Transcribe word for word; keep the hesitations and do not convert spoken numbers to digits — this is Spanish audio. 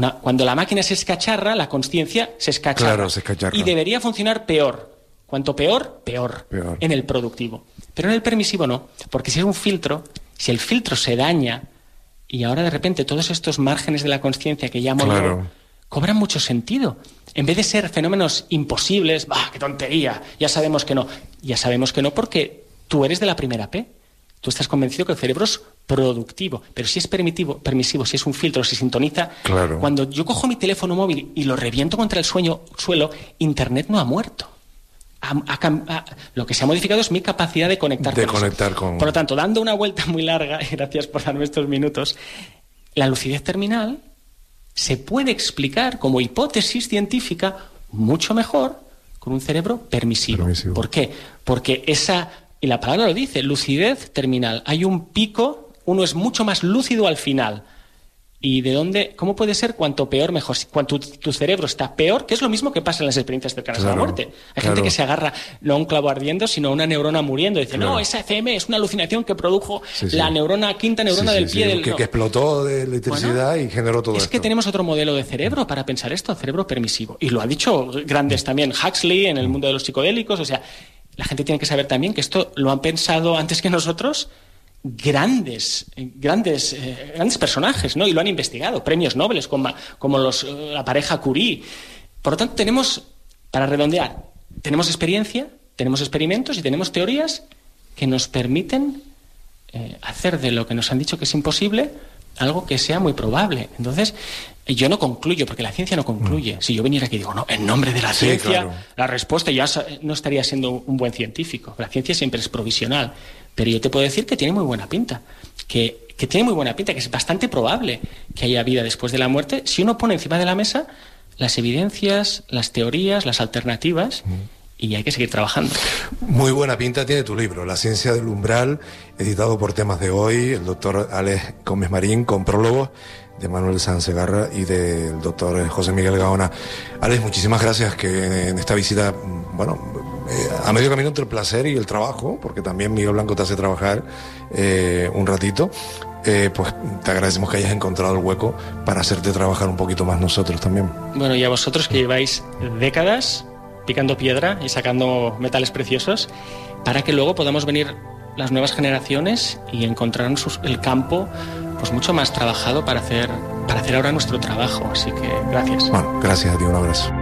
Una, cuando la máquina se escacharra, la consciencia se escacharra. Claro, se escacharra. Y debería funcionar peor. Cuanto peor, peor, peor. En el productivo. Pero en el permisivo no. Porque si es un filtro, si el filtro se daña y ahora de repente todos estos márgenes de la consciencia que llamo claro. yo, cobran mucho sentido. En vez de ser fenómenos imposibles, ¡bah, qué tontería! Ya sabemos que no. Ya sabemos que no porque tú eres de la primera P. Tú estás convencido que el cerebro es productivo, pero si es permitivo, permisivo, si es un filtro, si sintoniza... Claro. Cuando yo cojo mi teléfono móvil y lo reviento contra el sueño, suelo, Internet no ha muerto. Ha, ha, ha, lo que se ha modificado es mi capacidad de conectar de con conectar eso. Con... Por lo tanto, dando una vuelta muy larga, y gracias por darme estos minutos, la lucidez terminal se puede explicar como hipótesis científica mucho mejor con un cerebro permisivo. permisivo. ¿Por qué? Porque esa... Y la palabra lo dice, lucidez terminal. Hay un pico, uno es mucho más lúcido al final. ¿Y de dónde? ¿Cómo puede ser? Cuanto peor, mejor. Cuanto tu, tu cerebro está peor, que es lo mismo que pasa en las experiencias cercanas claro, a la muerte. Hay claro. gente que se agarra no a un clavo ardiendo, sino a una neurona muriendo. Dice, claro. no, esa F M es una alucinación que produjo sí, sí. la neurona, quinta neurona sí, sí, del pie sí, del... Que, no. que explotó de electricidad bueno, y generó todo es esto. Es que tenemos otro modelo de cerebro para pensar esto, cerebro permisivo. Y lo ha dicho grandes también, Huxley, en el mundo de los psicodélicos, o sea... La gente tiene que saber también que esto lo han pensado antes que nosotros grandes, grandes, eh, grandes personajes, ¿no? Y lo han investigado, premios Nobel como, como los, la pareja Curie. Por lo tanto, tenemos, para redondear, tenemos experiencia, tenemos experimentos y tenemos teorías que nos permiten eh, hacer de lo que nos han dicho que es imposible algo que sea muy probable. Entonces, yo no concluyo, porque la ciencia no concluye. Si yo viniera aquí y digo, no, en nombre de la sí, ciencia, claro. la respuesta ya no estaría siendo un buen científico. La ciencia siempre es provisional. Pero yo te puedo decir que tiene muy buena pinta. Que, que tiene muy buena pinta, que es bastante probable que haya vida después de la muerte, si uno pone encima de la mesa las evidencias, las teorías, las alternativas... Mm. Y hay que seguir trabajando. Muy buena pinta tiene tu libro, La ciencia del umbral, editado por Temas de Hoy, el doctor Alex Gómez Marín, con prólogos de Manuel Sanz Segarra y del doctor José Miguel Gaona. Alex, muchísimas gracias, que en esta visita, bueno, eh, a medio camino entre el placer y el trabajo, porque también Miguel Blanco te hace trabajar eh, un ratito, eh, pues te agradecemos que hayas encontrado el hueco para hacerte trabajar un poquito más nosotros también. Bueno, y a vosotros que lleváis décadas picando piedra y sacando metales preciosos, para que luego podamos venir las nuevas generaciones y encontrar el campo pues mucho más trabajado para hacer, para hacer ahora nuestro trabajo. Así que gracias. Bueno, gracias a ti, un abrazo.